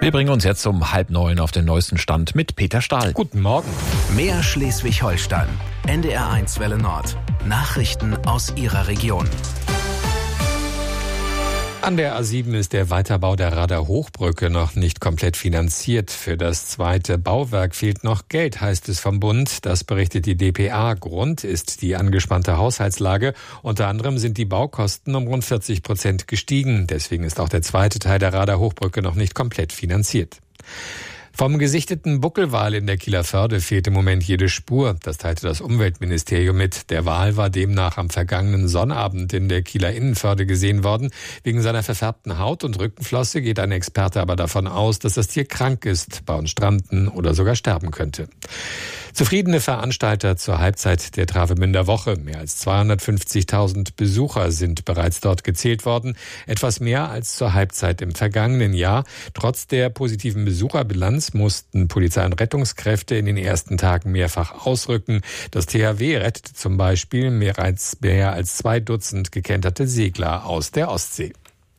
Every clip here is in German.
Wir bringen uns jetzt um 8:30 auf den neuesten Stand mit Peter Stahl. Guten Morgen. Mehr Schleswig-Holstein. NDR1 Welle Nord. Nachrichten aus Ihrer Region. An der A7 ist der Weiterbau der Rader Hochbrücke noch nicht komplett finanziert. Für das zweite Bauwerk fehlt noch Geld, heißt es vom Bund. Das berichtet die dpa. Grund ist die angespannte Haushaltslage. Unter anderem sind die Baukosten um rund 40% gestiegen. Deswegen ist auch der zweite Teil der Rader Hochbrücke noch nicht komplett finanziert. Vom gesichteten Buckelwal in der Kieler Förde fehlt im Moment jede Spur. Das teilte das Umweltministerium mit. Der Wal war demnach am vergangenen Sonnabend in der Kieler Innenförde gesehen worden. Wegen seiner verfärbten Haut und Rückenflosse geht ein Experte aber davon aus, dass das Tier krank ist, bei uns stranden oder sogar sterben könnte. Zufriedene Veranstalter zur Halbzeit der Travemünder Woche. Mehr als 250.000 Besucher sind bereits dort gezählt worden. Etwas mehr als zur Halbzeit im vergangenen Jahr. Trotz der positiven Besucherbilanz mussten Polizei und Rettungskräfte in den ersten Tagen mehrfach ausrücken. Das THW rettete zum Beispiel mehr als 2 Dutzend gekenterte Segler aus der Ostsee.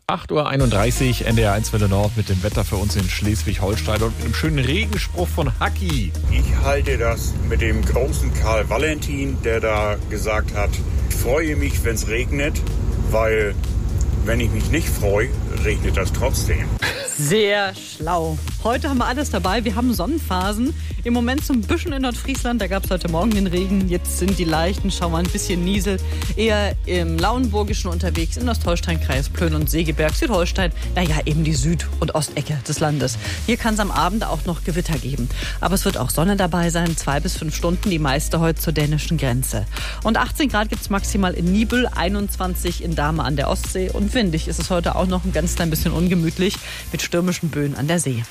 8:31 Uhr, NDR1 Welle Nord mit dem Wetter für uns in Schleswig-Holstein und mit einem schönen Regenspruch von Hacki. Ich halte das mit dem großen Karl Valentin, der da gesagt hat, ich freue mich, wenn es regnet, weil wenn ich mich nicht freue, regnet das trotzdem. Sehr schlau. Heute haben wir alles dabei. Wir haben Sonnenphasen. Im Moment so ein bisschen in Nordfriesland. Da gab es heute Morgen den Regen. Jetzt sind die leichten Schauer ein bisschen Niesel. Eher im Lauenburgischen unterwegs, in Ostholstein-Kreis, Plön und Segeberg, Südholstein. Naja, eben die Süd- und Ostecke des Landes. Hier kann es am Abend auch noch Gewitter geben. Aber es wird auch Sonne dabei sein. 2 bis 5 Stunden, die meiste heute zur dänischen Grenze. Und 18 Grad gibt es maximal in Nibel, 21 in Dahme an der Ostsee. Und windig ist es heute auch noch ein ganz klein bisschen ungemütlich mit stürmischen Böen an der See.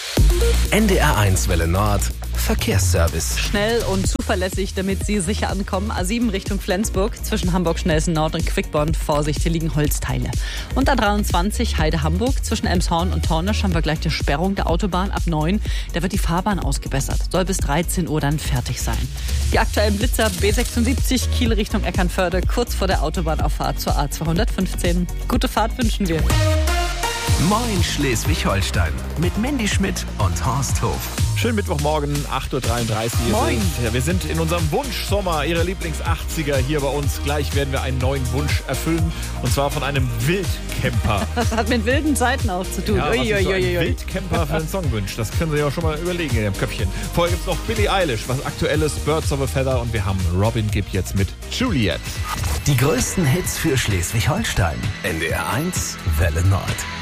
NDR1 Welle Nord. Verkehrsservice. Schnell und zuverlässig, damit Sie sicher ankommen. A7 Richtung Flensburg, zwischen Hamburg-Schnelsen Nord und Quickborn. Vorsicht, hier liegen Holzteile. Und A23 Heide-Hamburg, zwischen Elmshorn und Tornisch haben wir gleich die Sperrung der Autobahn ab 9. Da wird die Fahrbahn ausgebessert. Soll bis 13 Uhr dann fertig sein. Die aktuellen Blitzer B76 Kiel Richtung Eckernförde, kurz vor der Autobahnauffahrt zur A215. Gute Fahrt wünschen wir. Moin Schleswig-Holstein mit Mandy Schmidt und Horst Hof. Schönen Mittwochmorgen, 8:33 Uhr. Moin. Wir sind in unserem Wunschsommer, Ihre Lieblings-80er hier bei uns. Gleich werden wir einen neuen Wunsch erfüllen. Und zwar von einem Wildcamper. Das hat mit wilden Zeiten auch zu tun. Ja, was sich so ein Wildcamper für einen Song wünscht, das können Sie ja schon mal überlegen in Ihrem Köpfchen. Vorher gibt es noch Billie Eilish, was aktuelles, Birds of a Feather. Und wir haben Robin Gibb jetzt mit Juliet. Die größten Hits für Schleswig-Holstein. NDR1 Welle Nord.